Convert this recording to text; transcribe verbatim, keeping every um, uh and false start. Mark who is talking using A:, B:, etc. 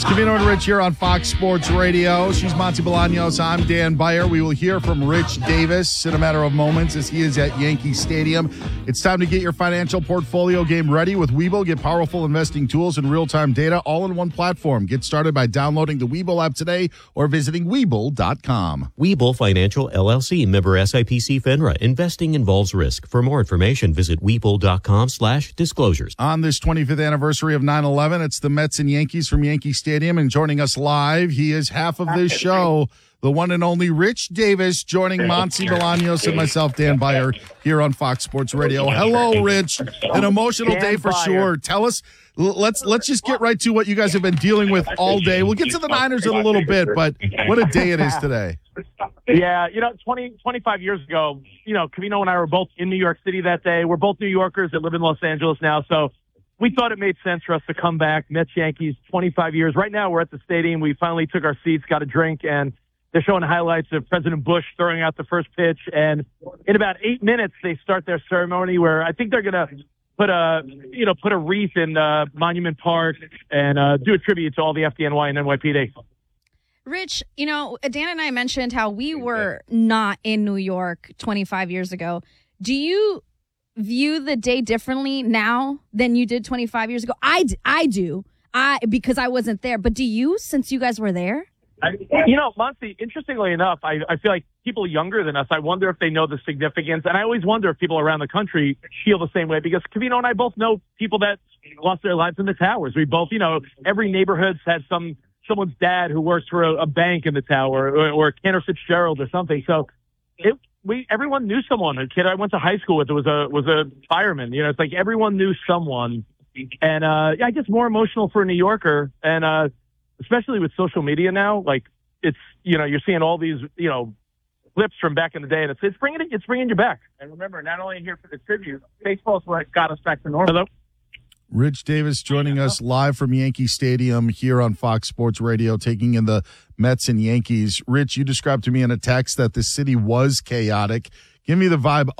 A: Covino and Rich here on Fox Sports Radio. She's Monty Bolaños. I'm Dan Beyer. We will hear from Rich Davis in a matter of moments as he is at Yankee Stadium. It's time to get your financial portfolio game ready with Webull. Get powerful investing tools and real-time data all in one platform. Get started by downloading the Webull app today or visiting Webull dot com.
B: Webull Financial, L L C, member S I P C FINRA. Investing involves risk. For more information, visit Webull dot com slash disclosures.
A: On this twenty-fifth anniversary of nine eleven, it's the Mets and Yankees from Yankee Stadium, and joining us live, he is half of this show, the one and only Rich Davis, joining Monty Bolaños and myself, Dan Beyer, here on Fox Sports Radio. Hello, Rich. An emotional day for sure. Tell us, let's let's just get right to what you guys have been dealing with all day. We'll get to the Niners in a little bit, but what a day it is today.
C: Yeah, you know, twenty, twenty-five years ago, you know, Covino and I were both in New York City that day. We're both New Yorkers that live in Los Angeles now, so we thought it made sense for us to come back. Mets, Yankees, twenty-five years. Right now, we're at the stadium. We finally took our seats, got a drink, and they're showing highlights of President Bush throwing out the first pitch. And in about eight minutes, they start their ceremony where I think they're going to put a, you know, put a wreath in uh, Monument Park and uh, do a tribute to all the F D N Y and N Y P D.
D: Rich, you know, Dan and I mentioned how we were not in New York twenty-five years ago. Do you view the day differently now than you did twenty-five years ago? I, I do, I because I wasn't there. But do you, since you guys were there?
C: I, you know, Monty, interestingly enough, I, I feel like people younger than us, I wonder if they know the significance. And I always wonder if people around the country feel the same way, because Covino and I both know people that lost their lives in the towers. We both, you know, every neighborhood's had some someone's dad who works for a, a bank in the tower, or, or Cantor Fitzgerald or something. So it, we everyone knew someone. A kid I went to high school with was a was a fireman. You know, it's like everyone knew someone. And uh, yeah, I guess more emotional for a New Yorker, and uh, especially with social media now. Like it's you know you're seeing all these you know clips from back in the day, and it's it's bringing it it's bringing you back. And remember, not only here for the tribute, baseball's what got us back to normal. Hello.
A: Rich Davis joining us live from Yankee Stadium here on Fox Sports Radio, taking in the Mets and Yankees. Rich, you described to me in a text that the city was chaotic. Give me the vibe